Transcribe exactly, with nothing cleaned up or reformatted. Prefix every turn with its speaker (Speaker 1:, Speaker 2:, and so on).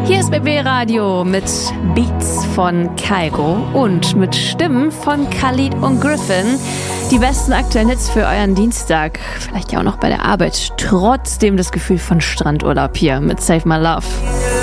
Speaker 1: Hier ist B B Radio mit Beats von Kairo und mit Stimmen von Khalid und Griffin. Die besten aktuellen Hits für euren Dienstag, vielleicht ja auch noch bei der Arbeit. Trotzdem das Gefühl von Strandurlaub hier mit Save My Love.